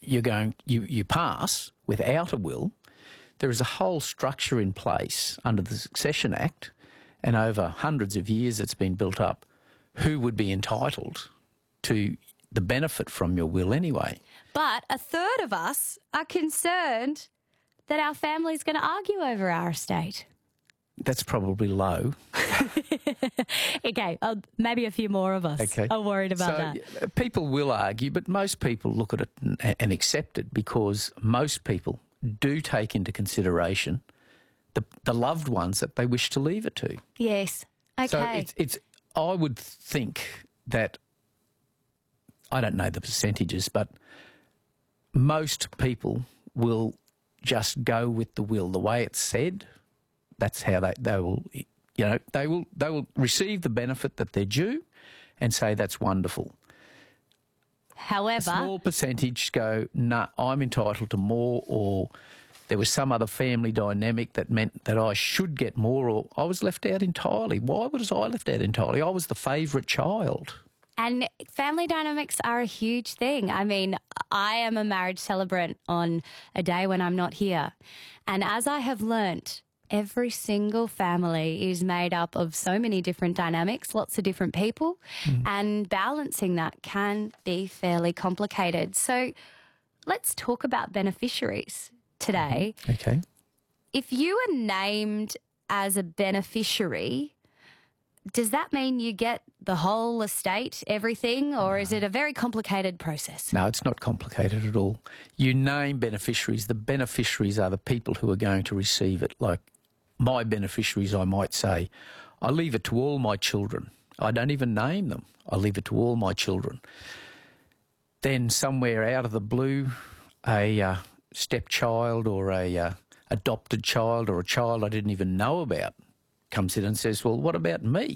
you pass without a will, there is a whole structure in place under the Succession Act, and over hundreds of years it's been built up, who would be entitled to the benefit from your will anyway. But a third of us are concerned that our family's going to argue over our estate. That's probably low. Okay, maybe a few more of us are worried about that. People will argue, but most people look at it and accept it because most people do take into consideration the loved ones that they wish to leave it to. Yes. Okay. So I would think that, I don't know the percentages, but most people will just go with the will. The way it's said, that's how they will, they will receive the benefit that they're due and say that's wonderful. However, a small percentage go, no, I'm entitled to more, or there was some other family dynamic that meant that I should get more, or I was left out entirely. Why was I left out entirely? I was the favourite child. And family dynamics are a huge thing. I mean, I am a marriage celebrant on a day when I'm not here. And as I have learnt, every single family is made up of so many different dynamics, lots of different people, and balancing that can be fairly complicated. So let's talk about beneficiaries today. Okay. If you are named as a beneficiary, does that mean you get the whole estate, everything, or is it a very complicated process? No, it's not complicated at all. You name beneficiaries. The beneficiaries are the people who are going to receive it. Like my beneficiaries, I might say, I leave it to all my children. I don't even name them. I leave it to all my children. Then somewhere out of the blue, a stepchild or a adopted child or a child I didn't even know about comes in and says, well, what about me?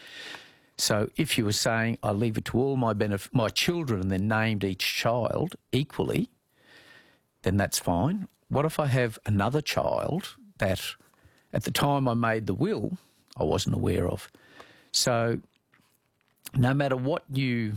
So if you were saying I leave it to all my children and then named each child equally, then that's fine. What if I have another child that at the time I made the will I wasn't aware of? So no matter what you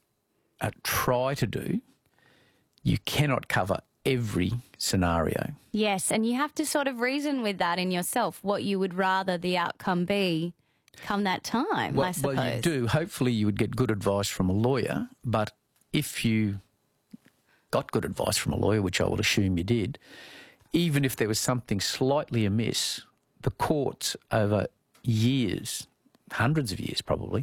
try to do, you cannot cover every scenario. Yes, and you have to sort of reason with that in yourself, what you would rather the outcome be come that time, I suppose. Well, you do. Hopefully you would get good advice from a lawyer, but if you got good advice from a lawyer, which I would assume you did, even if there was something slightly amiss, the courts over years, hundreds of years probably,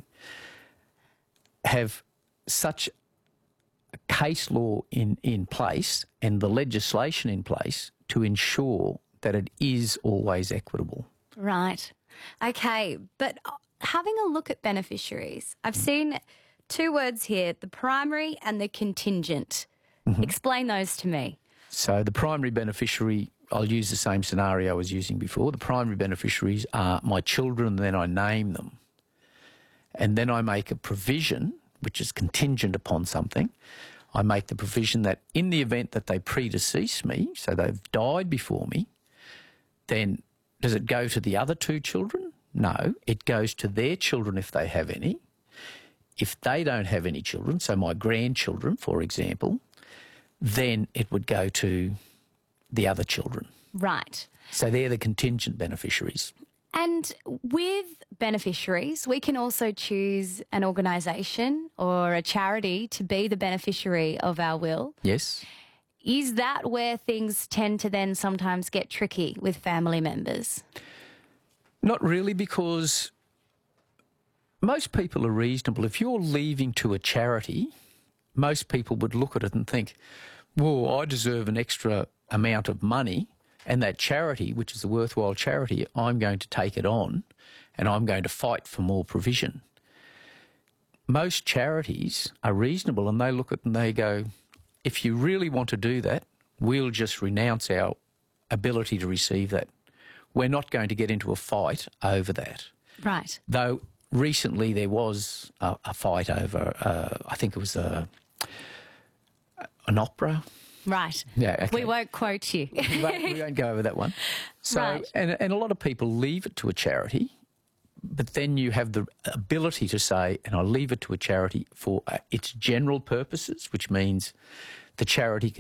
have such case law in place and the legislation in place to ensure that it is always equitable. Right. Okay, but having a look at beneficiaries, I've seen two words here, the primary and the contingent. Explain those to me. So the primary beneficiary, I'll use the same scenario I was using before. The primary beneficiaries are my children, and then I name them. And then I make a provision, which is contingent upon something. I make the provision that in the event that they predecease me, so they've died before me, then does it go to the other two children? No, it goes to their children if they have any. If they don't have any children, so my grandchildren, for example, then it would go to the other children. Right. So they're the contingent beneficiaries. And with beneficiaries, we can also choose an organisation or a charity to be the beneficiary of our will. Yes. Is that where things tend to then sometimes get tricky with family members? Not really, because most people are reasonable. If you're leaving to a charity, most people would look at it and think, well, I deserve an extra amount of money, and that charity, which is a worthwhile charity, I'm going to take it on and I'm going to fight for more provision. Most charities are reasonable and they look at it and they go, if you really want to do that, we'll just renounce our ability to receive that. We're not going to get into a fight over that. Right. Though recently there was a fight over, I think it was an opera. Right. Yeah, okay. We won't quote you. we won't go over that one. So, right. and a lot of people leave it to a charity, but then you have the ability to say, and I leave it to a charity for its general purposes, which means the charity